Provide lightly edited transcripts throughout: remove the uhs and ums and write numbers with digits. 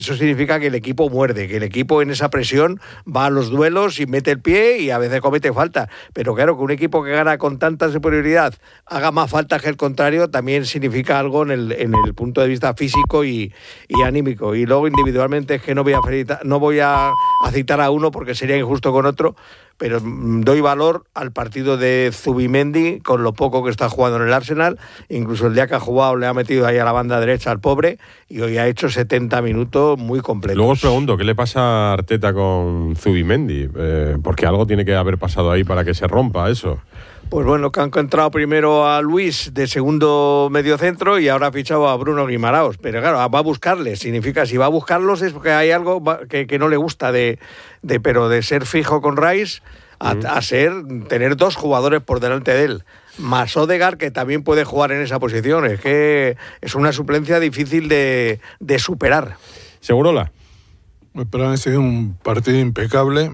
Eso significa que el equipo muerde, que el equipo en esa presión va a los duelos y mete el pie y a veces comete falta. Pero claro, que un equipo que gana con tanta superioridad haga más faltas que el contrario también significa algo en el punto de vista físico y anímico. Y luego individualmente es que no voy a citar a uno porque sería injusto con otro, pero doy valor al partido de Zubimendi con lo poco que está jugando en el Arsenal. Incluso el día que ha jugado le ha metido ahí a la banda derecha al pobre y hoy ha hecho 70 minutos muy completos. Luego os pregunto, ¿qué le pasa a Arteta con Zubimendi? Porque algo tiene que haber pasado ahí para que se rompa eso. Pues bueno, que han encontrado primero a Luis de segundo mediocentro y ahora ha fichado a Bruno Guimaraos. Pero claro, va a buscarles. Significa, si va a buscarlos es porque hay algo que no le gusta pero de ser fijo con Rice a tener dos jugadores por delante de él. Más Odegaard, que también puede jugar en esa posición. Es que es una suplencia difícil de superar. ¿Segurola? Pero ha sido un partido impecable.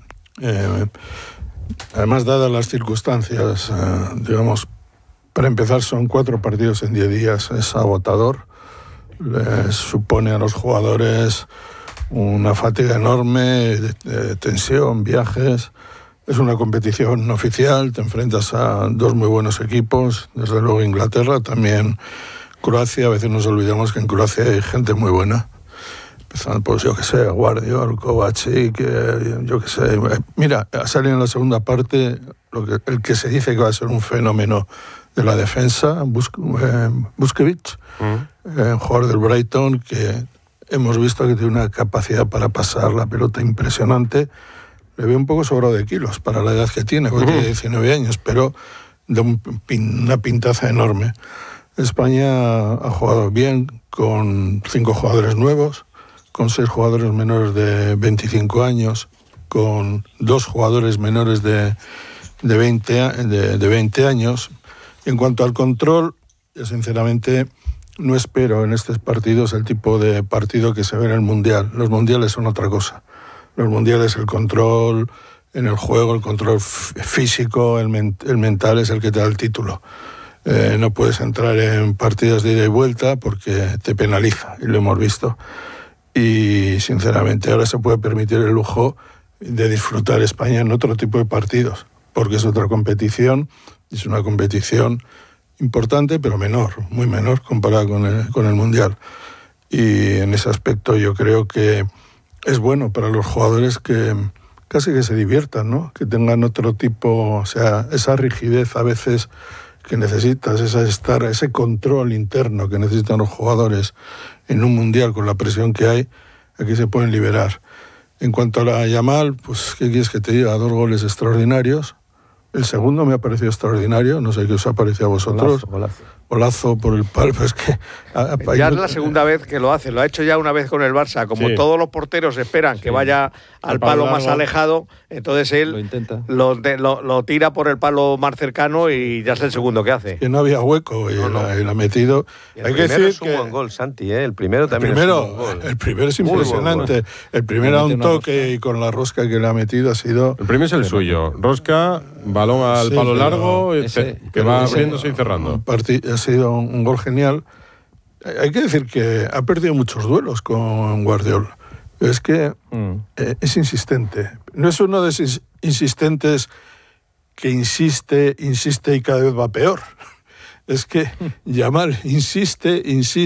Además, dadas las circunstancias, digamos, para empezar son 4 partidos en 10 días, es agotador, les supone a los jugadores una fatiga enorme, de tensión, viajes, es una competición no oficial, te enfrentas a 2 muy buenos equipos, desde luego Inglaterra, también Croacia, a veces nos olvidamos que en Croacia hay gente muy buena. Empezando, pues yo que sé, Guardiola, Kovacic, yo que sé. Mira, ha salido en la segunda parte el que se dice que va a ser un fenómeno de la defensa, Busquets, un jugador del Brighton que hemos visto que tiene una capacidad para pasar la pelota impresionante. Le veo un poco sobrado de kilos para la edad que tiene, porque tiene 19 años, pero de una pintaza enorme. España ha jugado bien con 5 jugadores nuevos, con 6 jugadores menores de 25 años, con 2 jugadores menores de 20 años. En cuanto al control, yo sinceramente no espero en estos partidos el tipo de partido que se ve en el Mundial. Los mundiales son otra cosa. Los mundiales, el control en el juego, el control físico, el mental es el que te da el título. No puedes entrar en partidas de ida y vuelta porque te penaliza, y lo hemos visto. Y sinceramente ahora se puede permitir el lujo de disfrutar España en otro tipo de partidos, porque es otra competición, es una competición importante pero menor, muy menor comparada con el Mundial. Y en ese aspecto yo creo que es bueno para los jugadores que casi que se diviertan, ¿no? Que tengan otro tipo, o sea, esa rigidez a veces que necesitas, ese control interno que necesitan los jugadores en un Mundial con la presión que hay, aquí se pueden liberar. En cuanto a la Yamal, pues, ¿qué quieres que te diga? 2 goles extraordinarios. El segundo me ha parecido extraordinario, no sé qué os ha parecido a vosotros. Golazo por el palo, pero es que... Ya es la segunda vez que lo hace, lo ha hecho ya una vez con el Barça. Como todos los porteros esperan que vaya al palo más alejado, entonces él lo tira por el palo más cercano y ya es el segundo que hace. Que no había hueco y lo ha metido. Hay que decir es un buen gol, Santi, ¿eh? El primero también es un buen gol. El primero es impresionante. El primero a un toque y con la rosca que le ha metido ha sido... El primero es el suyo. Rosca, balón al palo largo, que va abriéndose y cerrando. Ha sido un gol genial. Hay que decir que ha perdido muchos duelos con Guardiola. Es que es insistente. No es uno de esos insistentes que insiste y cada vez va peor. Es que Yamal insiste,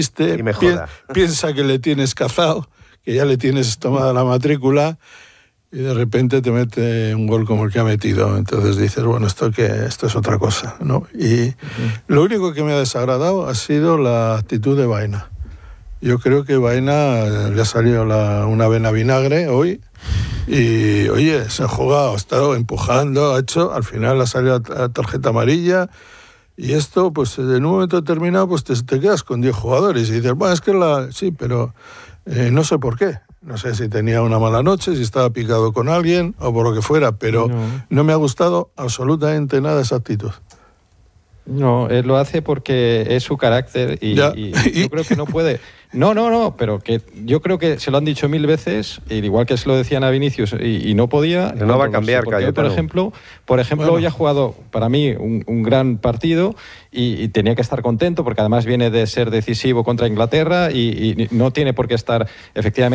piensa que le tienes cazado, que ya le tienes tomada la matrícula, y de repente te mete un gol como el que ha metido. Entonces dices, bueno, esto es otra cosa, ¿no? Y lo único que me ha desagradado ha sido la actitud de Baena. Yo creo que Baena le ha salido una vena vinagre hoy y, oye, se ha jugado, ha estado empujando, al final ha salido la tarjeta amarilla y esto, pues en un momento determinado, pues te quedas con 10 jugadores y dices, bueno, es que sí, pero no sé por qué. No sé si tenía una mala noche, si estaba picado con alguien o por lo que fuera, pero no me ha gustado absolutamente nada esa actitud. No, él lo hace porque es su carácter y yo creo que no puede. No, pero que yo creo que se lo han dicho 1000 veces, igual que se lo decían a Vinicius y no podía. No va a cambiar, porque Cayetano. Por ejemplo, hoy ha jugado para mí un gran partido y tenía que estar contento porque además viene de ser decisivo contra Inglaterra y no tiene por qué estar efectivamente